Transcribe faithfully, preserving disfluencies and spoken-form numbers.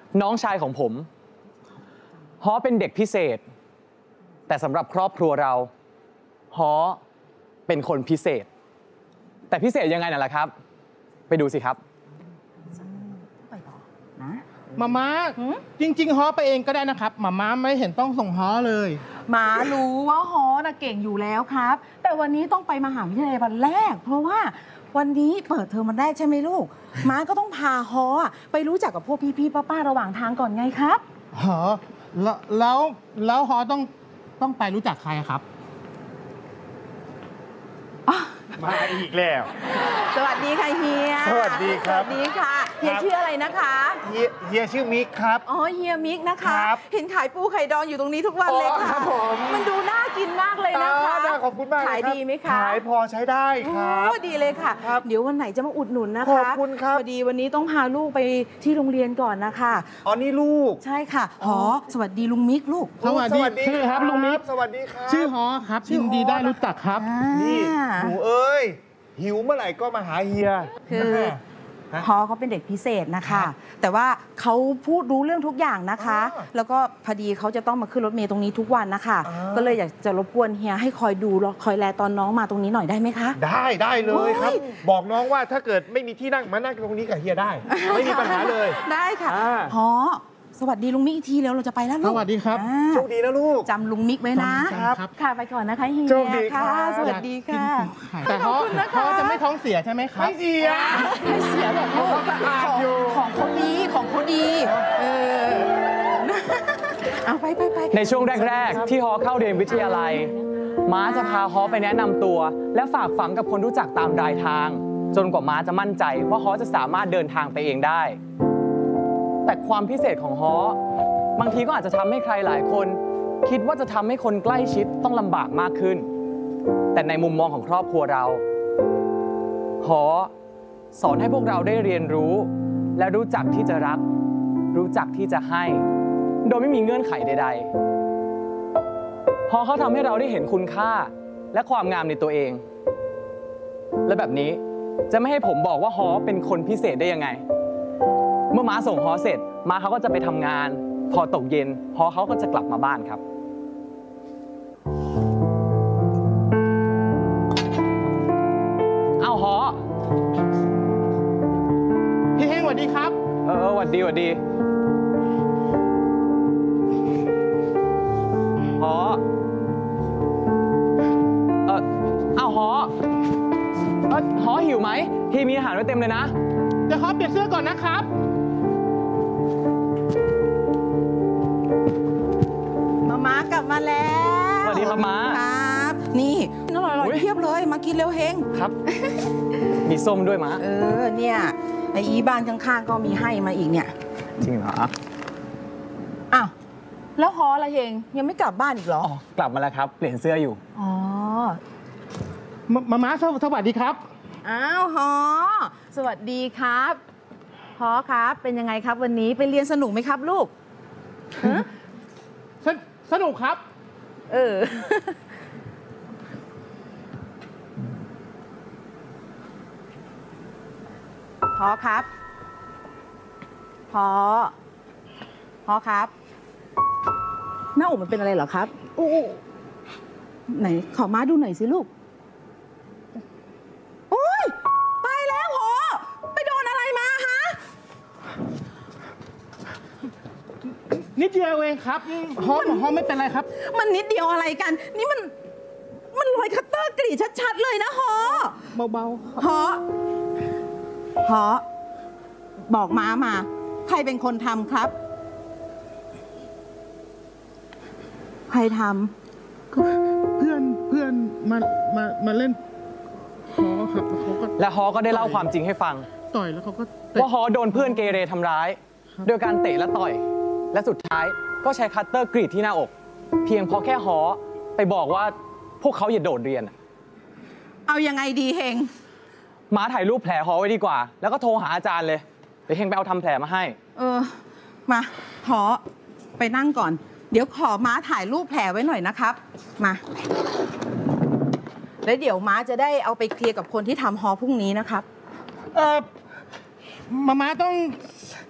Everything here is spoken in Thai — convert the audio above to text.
น้องชายของผมฮอเป็นเด็กพิเศษแต่สำหรับครอบครัวเราฮอเป็นคนพิเศษแต่พิเศษยังไงน่ะล่ะครับไปดูสิครับไปต่อนะมาม่าจริงๆฮอไปเองก็ได้นะครับมาม่าไม่เห็นต้องส่งฮอเลยหมารู้ว่าฮอน่ะเก่งอยู่แล้วครับแต่วันนี้ต้องไปมหาวิทยาลัยวันแรกเพราะว่าวันนี้เปิดเทอมวันแรกใช่ไหมลูกม้าก็ต้องพาฮอไปรู้จักกับพวกพี่ๆป้าๆระหว่างทางก่อนไงครับฮอแล้วแล้วแล้วฮอต้องต้องไปรู้จักใครครับมาอีกแล้วสวัสดีค่ะเฮียสวัสดีครับสวัสดีค่ะเฮียชื่ออะไรนะคะเฮียเฮียชื่อมิกครับอ๋อเฮียมิกนะคะเห็นขายปูไข่ดองอยู่ตรงนี้ทุกวันเลยค่ะมันดูน่ากินมากเลยนะคะขอบคุณมากขายดีไหมคะขายพอใช้ได้ครับโอ้ดีเลยค่ะเดี๋ยววันไหนจะมาอุดหนุนนะคะขอบคุณครับพอดีวันนี้ต้องพาลูกไปที่โรงเรียนก่อนนะคะอ๋อนี่ลูกใช่ค่ะหอสวัสดีลุงมิกลูกสวัสดีชื่อครับลุงมิกสวัสดีครับชื่อฮอครับยินดีได้รู้จักครับนี่หนูเอ้ยหิวเมื่อไหร่ก็มาหาเฮียคือฮอเขาเป็นเด็กพิเศษนะคะแต่ว่าเขาพูดรู้เรื่องทุกอย่างนะคะแล้วก็พอดีเขาจะต้องมาขึ้นรถเมล์ตรงนี้ทุกวันนะคะก็เลยอยากจะรบกวนเฮียให้คอยดูคอยแลตอนน้องมาตรงนี้หน่อยได้ไหมคะได้ได้เลยครับบอกน้องว่าถ้าเกิดไม่มีที่นั่งมานั่งตรงนี้กับเฮียได้ไม่มีปัญหาเลยได้ค่ะฮอสวัสดีลุงมิกอีกทีแล้วเราจะไปแล้วลูกสวัสดีครับโชคดีนะลูกจำลุงมิกไว้นะครับค่ะไปก่อนนะคะเฮียโชคดีค่ะสวัสดีค่ะแต่เขาเขาจะไม่ท้องเสียใช่ไหมครับไม่เสียไม่เสียแบบลูกของเขาดีของเขาดีเออเอาไปไปไปในช่วงแรกๆที่ฮอเข้าเรียนวิทยาลัยม้าจะพาฮอไปแนะนำตัวและฝากฝังกับคนรู้จักตามรายทางจนกว่าม้าจะมั่นใจว่าฮอจะสามารถเดินทางไปเองได้แต่ความพิเศษของฮอบางทีก็อาจจะทำให้ใครหลายคนคิดว่าจะทำให้คนใกล้ชิดต้องลำบากมากขึ้นแต่ในมุมมองของครอบครัวเราฮอสอนให้พวกเราได้เรียนรู้และรู้จักที่จะรักรู้จักที่จะให้โดยไม่มีเงื่อนไขใดๆฮอเขาทำให้เราได้เห็นคุณค่าและความงามในตัวเองและแบบนี้จะไม่ให้ผมบอกว่าฮอเป็นคนพิเศษได้ยังไงเมื่อม้าส่งฮอเสร็จม้าเขาก็จะไปทำงานพอตกเย็นฮอเขาก็จะกลับมาบ้านครับเอาฮอพี่เฮงสวัสดีครับเออสวัสดีสวัสดีฮอเออเอาฮอเออฮอหิวไหมพี่มีอาหารไว้เต็มเลยนะเดี๋ยวฮอเปลี่ยนเสื้อก่อนนะครับมาม้ากลับมาแล้วสวัสดีครับม้าครับนี่อร่อยอร่อยเพียบเลยมากินเร็วเฮงครับมีส้มด้วยม้าเออเนี่ยไออีบ้านข้างๆก็มีให้มาอีกเนี่ยจริงเหรออ้าวแล้วฮอละเฮงยังไม่กลับบ้านอีกเหรออ๋อกลับมาแล้วครับเปลี่ยนเสื้ออยู่อ๋อมาม้าสวัสดีครับอ้าวฮอสวัสดีครับฮอครับเป็นยังไงครับวันนี้ไปเรียนสนุกไหมครับลูกสนุกครับเออพอครับพอพอครับหน้าอกมันเป็นอะไรเหรอครับอู้ไหนขอม้าดูหน่อยสิลูกโอ๊ยตายแล้วหอไปโดนอะไรมาฮะนิดเดียวเองครับฮอฮอไม่เป็นไรครับมันนิดเดียวอะไรกันนี่มันมันรอยคัตเตอร์กรีดชัดๆเลยนะฮอเบาๆฮอฮอบอกม้ามาใครเป็นคนทำครับใครทำเพื่อนเพื่อนมามามาเล่นฮอครับแล้วเขาก็และฮอก็ได้เล่าความจริงให้ฟังต่อยแล้วเขาก็ว่าฮอโดนเพื่อนเกเรทำร้ายโดยการเตะและต่อยและสุดท้ายก็ใช้คัตเตอร์กรีดที่หน้าอกเพียงเพราะแค่ฮอไปบอกว่าพวกเขาอย่าโดดเรียนเอายังไงดีเฮงม้าถ่ายรูปแผลฮอไว้ดีกว่าแล้วก็โทรหาอาจารย์เลยเดี๋ยวเฮงไปเอาทำแผลมาให้เออมาฮอไปนั่งก่อนเดี๋ยวขอม้าถ่ายรูปแผลไว้หน่อยนะครับมาแล้วเดี๋ยวม้าจะได้เอาไปเคลียร์กับคนที่ทำฮอพรุ่งนี้นะครับเออมาม้าต้อง